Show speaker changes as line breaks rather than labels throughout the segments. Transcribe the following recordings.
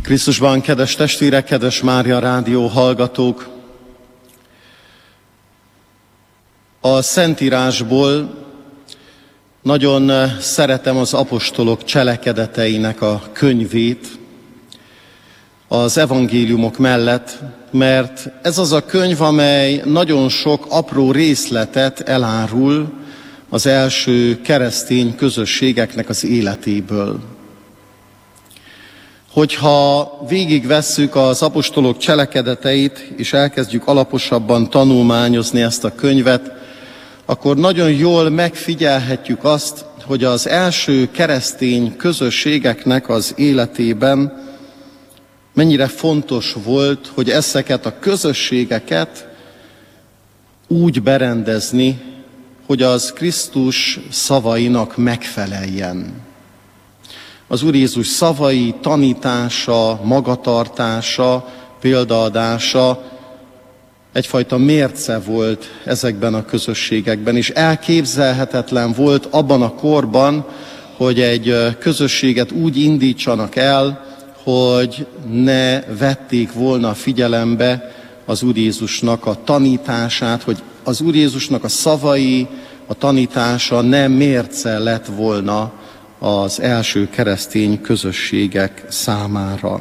Krisztusban, kedves testvérek, kedves Mária Rádió hallgatók! A Szentírásból nagyon szeretem az apostolok cselekedeteinek a könyvét az evangéliumok mellett, mert ez az a könyv, amely nagyon sok apró részletet elárul az első keresztény közösségeknek az életéből. Hogyha végigvesszük az apostolok cselekedeteit, és elkezdjük alaposabban tanulmányozni ezt a könyvet, akkor nagyon jól megfigyelhetjük azt, hogy az első keresztény közösségeknek az életében mennyire fontos volt, hogy ezeket a közösségeket úgy berendezni, hogy az Krisztus szavainak megfeleljen. Az Úr Jézus szavai, tanítása, magatartása, példaadása egyfajta mérce volt ezekben a közösségekben, és elképzelhetetlen volt abban a korban, hogy egy közösséget úgy indítsanak el, hogy ne vették volna figyelembe az Úr Jézusnak a tanítását, hogy az Úr Jézusnak a szavai, a tanítása nem mérce lett volna az első keresztény közösségek számára.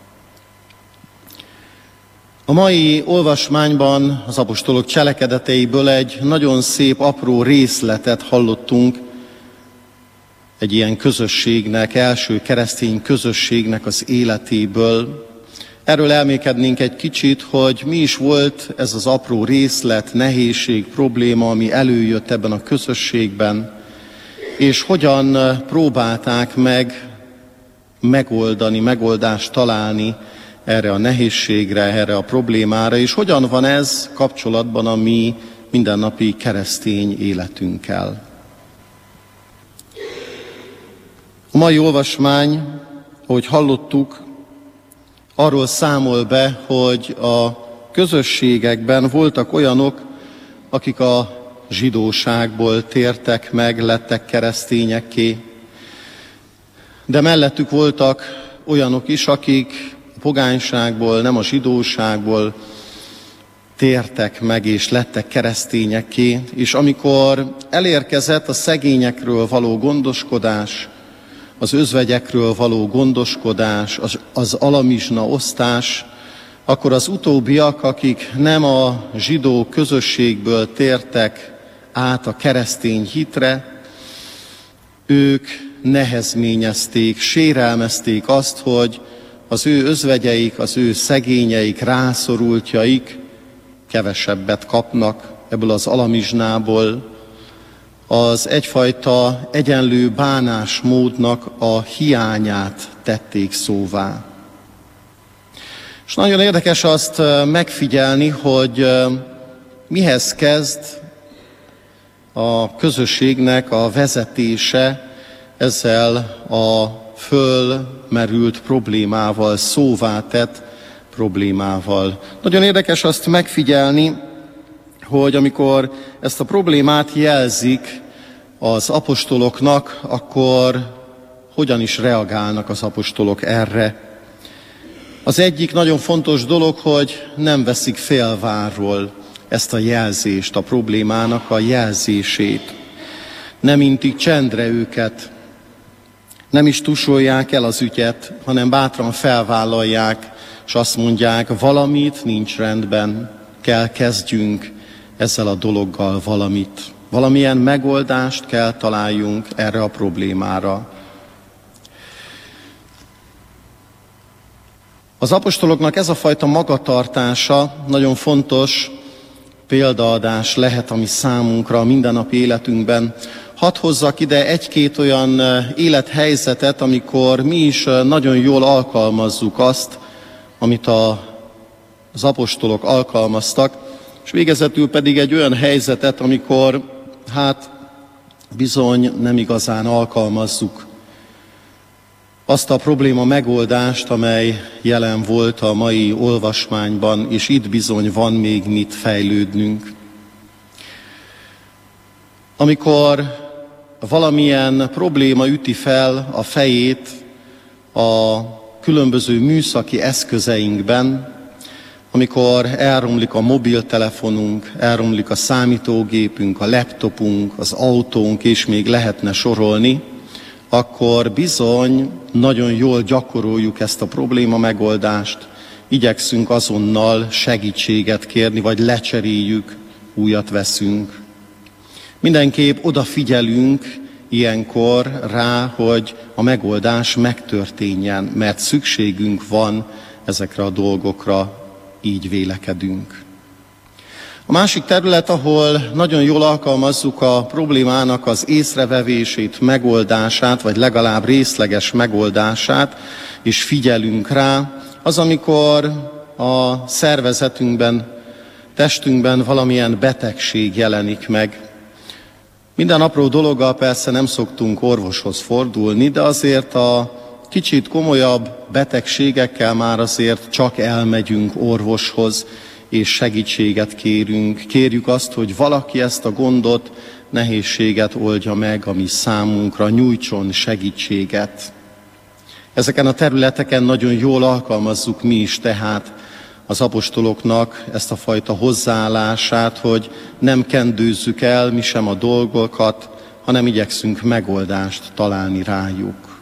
A mai olvasmányban az apostolok cselekedeteiből egy nagyon szép, apró részletet hallottunk egy ilyen közösségnek, első keresztény közösségnek az életéből. Erről elmékednénk egy kicsit, hogy mi is volt ez az apró részlet, nehézség, probléma, ami előjött ebben a közösségben, és hogyan próbálták meg megoldani, megoldást találni erre a nehézségre, erre a problémára, és hogyan van ez kapcsolatban a mi mindennapi keresztény életünkkel. A mai olvasmány, ahogy hallottuk, arról számol be, hogy a közösségekben voltak olyanok, akik a zsidóságból tértek meg, lettek keresztényekké, de mellettük voltak olyanok is, akik a pogányságból, nem a zsidóságból tértek meg és lettek keresztényekké, és amikor elérkezett a szegényekről való gondoskodás, az özvegyekről való gondoskodás, az alamizsna osztás, akkor az utóbbiak, akik nem a zsidó közösségből tértek át a keresztény hitre, ők nehezményezték, sérelmezték azt, hogy az ő özvegyeik, az ő szegényeik, rászorultjaik kevesebbet kapnak ebből az alamizsnából, az egyfajta egyenlő bánásmódnak a hiányát tették szóvá. És nagyon érdekes azt megfigyelni, hogy mihez kezd a közösségnek a vezetése ezzel a fölmerült problémával, szóvá tett problémával. Nagyon érdekes azt megfigyelni, hogy amikor ezt a problémát jelzik az apostoloknak, akkor hogyan is reagálnak az apostolok erre. Az egyik nagyon fontos dolog, hogy nem veszik félvárról ezt a jelzést, a problémának a jelzését. Nem intik csendre őket, nem is tusolják el az ügyet, hanem bátran felvállalják, és azt mondják, valamit nincs rendben, kell kezdjünk ezzel a dologgal valamit. Valamilyen megoldást kell találjunk erre a problémára. Az apostoloknak ez a fajta magatartása nagyon fontos példaadás lehet a mi számunkra a mindennapi életünkben. Hadd hozzak ide egy-két olyan élethelyzetet, amikor mi is nagyon jól alkalmazzuk azt, amit az apostolok alkalmaztak, és végezetül pedig egy olyan helyzetet, amikor bizony nem igazán alkalmazzuk azt a probléma megoldást, amely jelen volt a mai olvasmányban, és itt bizony van még mit fejlődnünk. Amikor valamilyen probléma üti fel a fejét a különböző műszaki eszközeinkben, amikor elromlik a mobiltelefonunk, elromlik a számítógépünk, a laptopunk, az autónk, és még lehetne sorolni, akkor bizony nagyon jól gyakoroljuk ezt a probléma megoldást, igyekszünk azonnal segítséget kérni, vagy lecseréljük, újat veszünk. Mindenképp odafigyelünk ilyenkor rá, hogy a megoldás megtörténjen, mert szükségünk van ezekre a dolgokra, így vélekedünk. A másik terület, ahol nagyon jól alkalmazzuk a problémának az észrevevését, megoldását, vagy legalább részleges megoldását, és figyelünk rá, az, amikor a szervezetünkben, testünkben valamilyen betegség jelenik meg. Minden apró dologgal persze nem szoktunk orvoshoz fordulni, de azért a kicsit komolyabb betegségekkel már azért csak elmegyünk orvoshoz, és segítséget kérünk. Kérjük azt, hogy valaki ezt a gondot, nehézséget oldja meg, ami számunkra nyújtson segítséget. Ezeken a területeken nagyon jól alkalmazzuk mi is tehát az apostoloknak ezt a fajta hozzáállását, hogy nem kendőzzük el mi sem a dolgokat, hanem igyekszünk megoldást találni rájuk.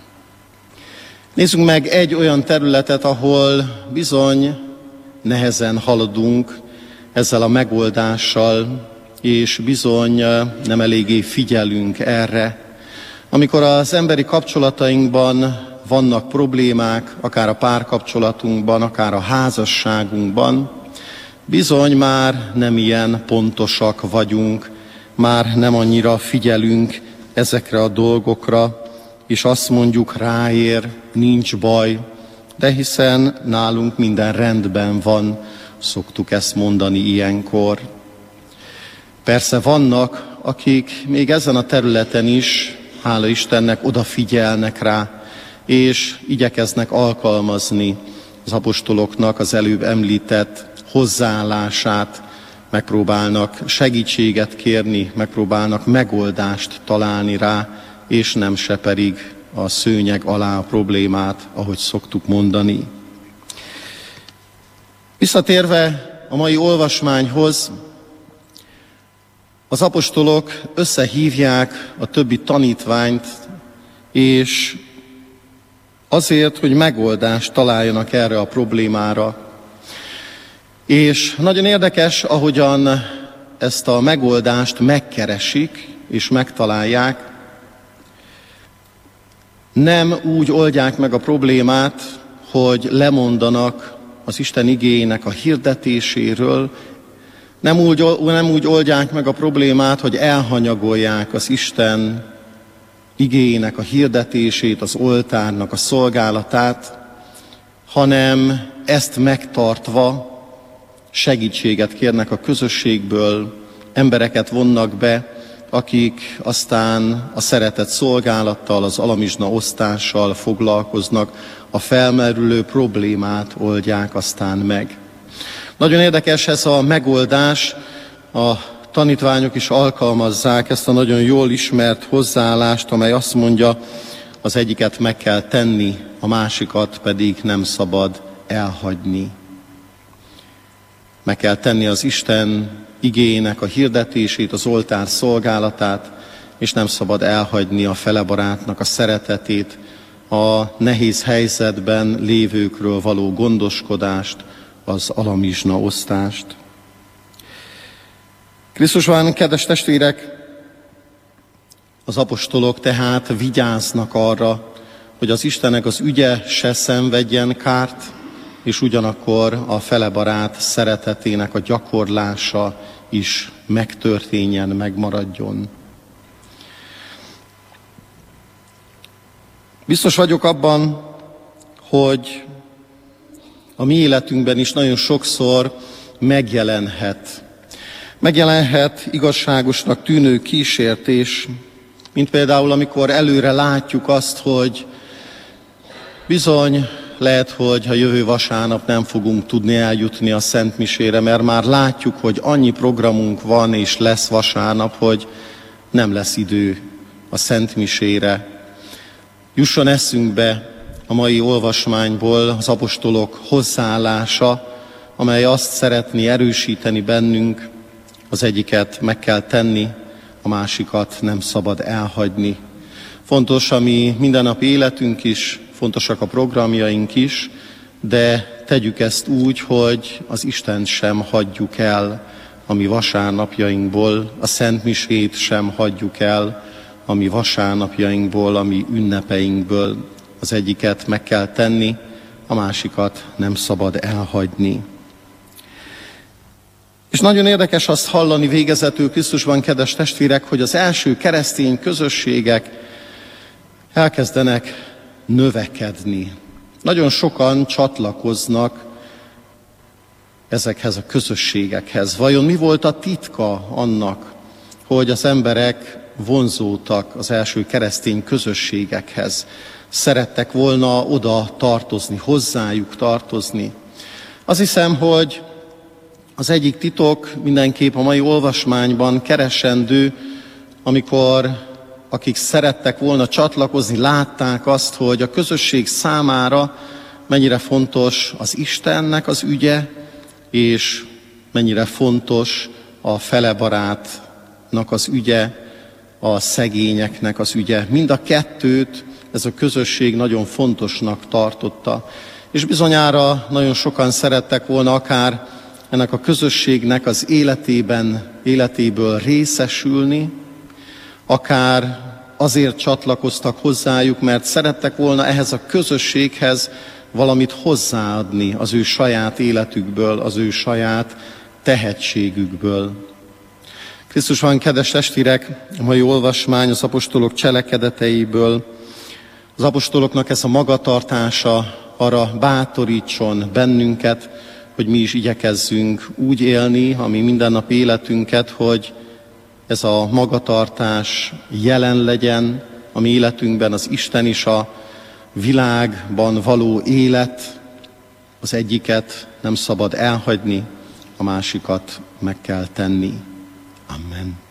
Nézzünk meg egy olyan területet, ahol bizony nehezen haladunk ezzel a megoldással, és bizony nem eléggé figyelünk erre. Amikor az emberi kapcsolatainkban vannak problémák, akár a párkapcsolatunkban, akár a házasságunkban, bizony már nem ilyen pontosak vagyunk, már nem annyira figyelünk ezekre a dolgokra, és azt mondjuk, ráér, nincs baj, de hiszen nálunk minden rendben van, szoktuk ezt mondani ilyenkor. Persze vannak, akik még ezen a területen is, hála Istennek, odafigyelnek rá, és igyekeznek alkalmazni az apostoloknak az előbb említett hozzáállását, megpróbálnak segítséget kérni, megpróbálnak megoldást találni rá, és nem seperig a szőnyeg alá a problémát, ahogy szoktuk mondani. Visszatérve a mai olvasmányhoz, az apostolok összehívják a többi tanítványt, és azért, hogy megoldást találjanak erre a problémára. És nagyon érdekes, ahogyan ezt a megoldást megkeresik és megtalálják, nem úgy oldják meg a problémát, hogy lemondanak az Isten igéjének a hirdetéséről, nem úgy oldják meg a problémát, hogy elhanyagolják az Isten igéjének a hirdetését, az oltárnak a szolgálatát, hanem ezt megtartva segítséget kérnek a közösségből, embereket vonnak be, akik aztán a szeretet szolgálattal, az alamizsna osztással foglalkoznak, a felmerülő problémát oldják aztán meg. Nagyon érdekes ez a megoldás, a tanítványok is alkalmazzák ezt a nagyon jól ismert hozzáállást, amely azt mondja, az egyiket meg kell tenni, a másikat pedig nem szabad elhagyni. Meg kell tenni az Isten igéjének a hirdetését, az oltár szolgálatát, és nem szabad elhagyni a felebarátnak a szeretetét, a nehéz helyzetben lévőkről való gondoskodást, az alamizsna osztást. Krisztusban, kedves testvérek, az apostolok tehát vigyáznak arra, hogy az Istennek az ügye se szenvedjen kárt, és ugyanakkor a felebarát szeretetének a gyakorlása is megtörténjen, megmaradjon. Biztos vagyok abban, hogy a mi életünkben is nagyon sokszor megjelenhet igazságosnak tűnő kísértés, mint például, amikor előre látjuk azt, hogy bizony lehet, hogy a jövő vasárnap nem fogunk tudni eljutni a szentmisére, mert már látjuk, hogy annyi programunk van és lesz vasárnap, hogy nem lesz idő a szentmisére. Jusson eszünkbe a mai olvasmányból az apostolok hozzáállása, amely azt szeretné erősíteni bennünk, az egyiket meg kell tenni, a másikat nem szabad elhagyni. Fontos a mi mindennapi életünk is, fontosak a programjaink is, de tegyük ezt úgy, hogy az Istent sem hagyjuk el a mi vasárnapjainkból, a Szent Misét sem hagyjuk el a mi vasárnapjainkból, a mi ünnepeinkből. Az egyiket meg kell tenni, a másikat nem szabad elhagyni. És nagyon érdekes azt hallani végezetül Krisztusban, kedves testvérek, hogy az első keresztény közösségek elkezdenek növekedni. Nagyon sokan csatlakoznak ezekhez a közösségekhez. Vajon mi volt a titka annak, hogy az emberek vonzódtak az első keresztény közösségekhez? Szerettek volna oda tartozni, hozzájuk tartozni. Azt hiszem, hogy az egyik titok mindenképp a mai olvasmányban keresendő, amikor akik szerettek volna csatlakozni, látták azt, hogy a közösség számára mennyire fontos az Istennek az ügye, és mennyire fontos a felebarátnak az ügye, a szegényeknek az ügye. Mind a kettőt ez a közösség nagyon fontosnak tartotta. És bizonyára nagyon sokan szerettek volna akár ennek a közösségnek az életéből részesülni, akár azért csatlakoztak hozzájuk, mert szerettek volna ehhez a közösséghez valamit hozzáadni az ő saját életükből, az ő saját tehetségükből. Krisztusban, kedves testvérek, a mai olvasmány az apostolok cselekedeteiből, az apostoloknak ez a magatartása arra bátorítson bennünket, hogy mi is igyekezzünk úgy élni a mi mindennapi életünket, hogy ez a magatartás jelen legyen a mi életünkben, az Isten is a világban való élet, az egyiket nem szabad elhagyni, a másikat meg kell tenni. Amen.